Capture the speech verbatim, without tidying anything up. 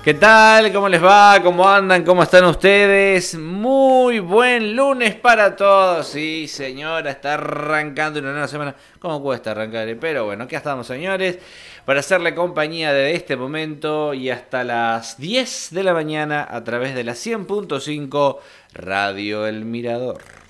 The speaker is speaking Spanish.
¿Qué tal? ¿Cómo les va? ¿Cómo andan? ¿Cómo están ustedes? Muy buen lunes para todos. Sí, señora, está arrancando una nueva semana. ¿Cómo cuesta arrancar? Pero bueno, aquí estamos, señores, para hacerle compañía desde este momento y hasta las diez de la mañana a través de la cien punto cinco Radio El Mirador.